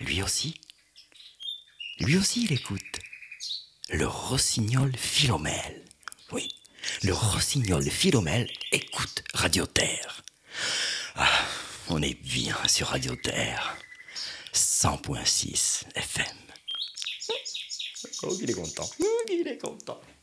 lui aussi, il écoute. Le rossignol Philomèle. Oui, le rossignol Philomèle écoute Radio Terre. Ah, on est bien sur Radio Terre. 100.6 FM. Oh, il est content.